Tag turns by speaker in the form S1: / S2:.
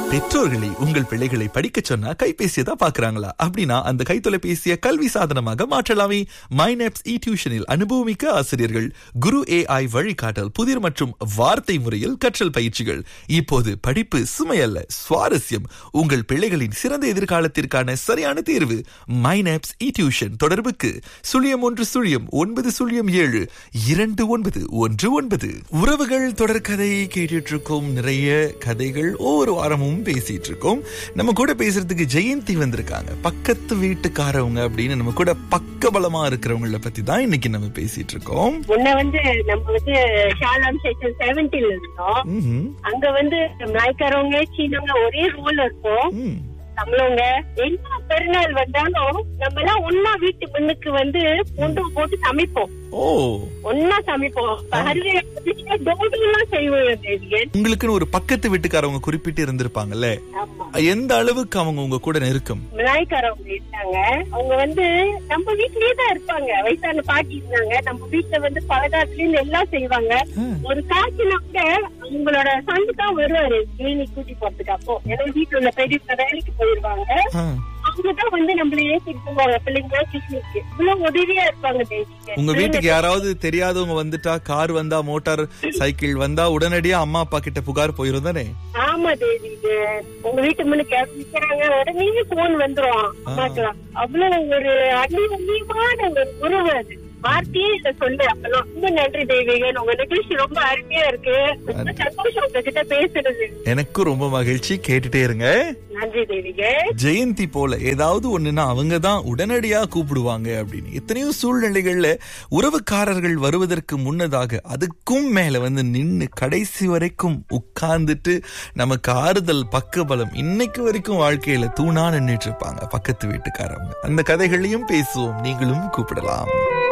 S1: பெற்றோர்களை உங்கள் பிள்ளைகளை படிக்க சொன்னா கைபேசியை தான் பாக்குறாங்களா? அப்படின்னா அந்த கைத்தொலைபேசியை கல்வி சாதனமாக மாற்றலாமே. மைனப்ஸ் டியூஷனில் அனுபவமிக்க ஆசிரியர்கள், குரு AI வழிகாட்டல், புதிர் மற்றும் வார்த்தை முறையில் கற்றல் பயிற்சிகள். இப்போது படிப்பு சுமையல்ல, சுவாரஸ்யம். உங்கள் பிள்ளைகளின் சிறந்த எதிர்காலத்திற்கான சரியான தேர்வு மைனப்ஸ் டியூஷன். தொடர்புக்கு 0110792919. உறவுகள் தொடர்கதை கேட்டுட்டு இருக்கோம். நிறைய கதைகள் ஒவ்வொரு வாரமும் பேசிட்டு இருக்கோம். நம்ம கூட பேசுறதுக்கு ஜெயந்தி வந்திருக்காங்க. பக்கத்து வீட்டுக்காரவங்க அப்படின்னு நம்ம கூட பக்கபலமா இருக்கிறவங்கள பத்தி தான் இன்னைக்கு நம்ம பேசிட்டு இருக்கோம்.
S2: முன்ன நம்ம ஷாலாம் செக்ஷன் 70 இருந்தோம். அங்க மலாய்க்காரவங்க, சீனவங்க ஒரே ரோல் இருக்கும். நம்மளவங்க என்ன பெருநாள் வந்தாலும் நம்ம எல்லாம் ஒன்னா வீட்டு முன்னுக்கு பொண்டு போட்டு சமைப்போம். ஒன்னா சமைப்போம்.
S1: உங்களுக்குன்னு ஒரு பக்கத்து வீட்டுக்காரவங்க குறிப்பிட்டு இருந்திருப்பாங்கல்ல, எந்த அளவுக்கு அவங்க உங்க கூட நெருக்கம்?
S2: மலாய்க்காரவங்க இருந்தாங்க. அவங்க நம்ம வீட்லயே தான் இருப்பாங்க. வயசான பாட்டி இருந்தாங்க. நம்ம வீட்டுல பலகாரத்துல எல்லாம் செய்வாங்க. ஒரு காய்ச்சினா கூட அவங்களோட சந்து தான் வருவாரு கிளினிக் கூட்டி போறதுக்கு. அப்போ ஏன்னா வீட்டுல உள்ள பெரிய வேலைக்கு போயிருவாங்க. அவங்கதான் நம்மள ஏற்றிட்டு போவாங்க. பிள்ளைங்க கிளினிக்கு இவ்வளவு உதவியா இருப்பாங்க.
S1: உங்க வீட்டுக்கு யாராவது தெரியாதவங்க வந்துட்டா, கார் வந்தா, மோட்டார் சைக்கிள் வந்தா உடனடியா அம்மா அப்பா கிட்ட புகார் போயிரும் தானே?
S2: ஆமா தேவி, உங்க வீட்டு முன்னுக்கு நிக்கிறாங்க, உடனே போன் வந்துரும் அம்மாக்கெல்லாம். அவ்வளவு ஒரு அந்நியமான ஒரு உறவு அது. வார்த்தையே இத சொல்லு. அப்பெல்லாம் ரொம்ப நன்றி தேவிகன். உங்க நிகழ்ச்சி ரொம்ப அருமையா இருக்கு. ரொம்ப சந்தோஷம் உங்ககிட்ட பேசுறது.
S1: எனக்கும் ரொம்ப மகிழ்ச்சி. கேட்டுட்டே இருங்க.
S2: நன்றி தேவிக.
S1: ஜெயந்தி போல ஏதாவது ஒண்ணுன்னா அவங்கதான் உடனடியா கூப்பிடுவாங்க அப்படின்னு. எத்தனையோ சூழ்நிலைகள்ல உறவுக்காரர்கள் வருவதற்கு முன்னதாக அதுக்கும் மேல நின்னு கடைசி வரைக்கும் உட்கார்ந்துட்டு நமக்கு ஆறுதல், பக்கபலம் இன்னைக்கு வரைக்கும் வாழ்க்கையில தூணா நின்னுட்டு இருப்பாங்க பக்கத்து வீட்டுக்காரங்க. அந்த கதைகளையும் பேசுவோம். நீங்களும் கூப்பிடலாம்.